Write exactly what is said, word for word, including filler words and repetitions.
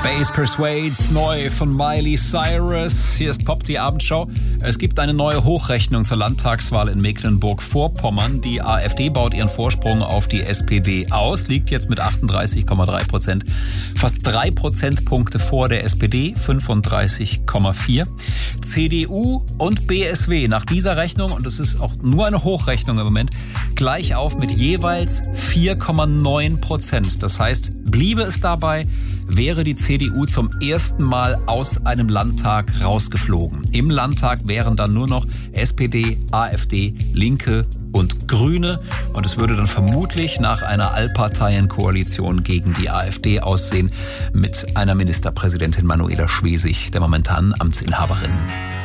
Bass Persuades, neu von Miley Cyrus. Hier ist Pop, die Abendshow. Es gibt eine neue Hochrechnung zur Landtagswahl in Mecklenburg-Vorpommern. Die AfD baut ihren Vorsprung auf die S P D aus, liegt jetzt mit achtunddreißig Komma drei Prozent. Fast drei Prozentpunkte vor der S P D, fünfunddreißig Komma vier. C D U und B S W nach dieser Rechnung, und es ist auch nur eine Hochrechnung im Moment, gleich auf mit jeweils vier Komma neun Prozent. Das heißt, bliebe es dabei, wäre die C D U zum ersten Mal aus einem Landtag rausgeflogen. Im Landtag wären dann nur noch S P D, AfD, Linke und Grüne. Und es würde dann vermutlich nach einer Allparteienkoalition gegen die AfD aussehen mit einer Ministerpräsidentin Manuela Schwesig, der momentanen Amtsinhaberin.